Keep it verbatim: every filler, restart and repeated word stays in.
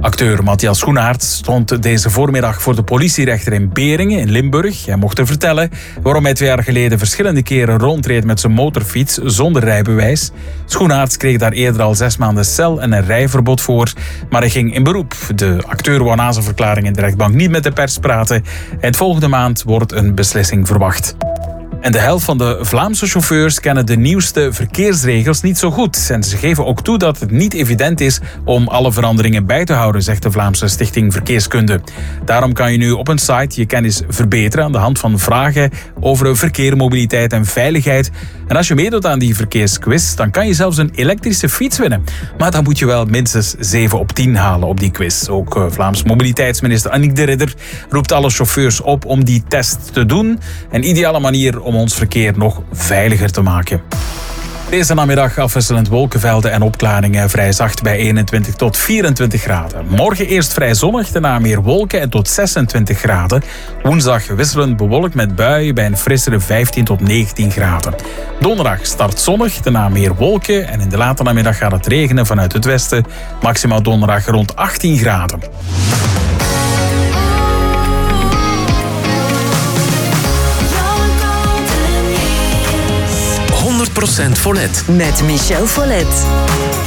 Acteur Matthias Schoenaerts stond deze voormiddag voor de politierechter in Beringen in Limburg. Hij mocht er vertellen waarom hij twee jaar geleden verschillende keren rondreed met zijn motorfiets zonder rijbewijs. Schoenaerts kreeg daar eerder al zes maanden cel en een rijverbod voor, maar hij ging in beroep. De acteur wou na zijn verklaring in de rechtbank niet met de pers praten en volgende maand wordt een beslissing verwacht. En de helft van de Vlaamse chauffeurs kennen de nieuwste verkeersregels niet zo goed. En ze geven ook toe dat het niet evident is om alle veranderingen bij te houden, zegt de Vlaamse Stichting Verkeerskunde. Daarom kan je nu op een site je kennis verbeteren aan de hand van vragen over verkeer, mobiliteit en veiligheid. En als je meedoet aan die verkeersquiz, dan kan je zelfs een elektrische fiets winnen. Maar dan moet je wel minstens zeven op tien halen op die quiz. Ook uh, Vlaams mobiliteitsminister Annick de Ridder roept alle chauffeurs op om die test te doen. Een ideale manier om ons verkeer nog veiliger te maken. Deze namiddag afwisselend wolkenvelden en opklaringen, vrij zacht bij eenentwintig tot vierentwintig graden. Morgen eerst vrij zonnig, daarna meer wolken en tot zesentwintig graden. Woensdag wisselend bewolkt met buien bij een frissere vijftien tot negentien graden. Donderdag start zonnig, daarna meer wolken en in de late namiddag gaat het regenen vanuit het westen. Maximaal donderdag rond achttien graden. honderd procent Follett. Met Michel Follett.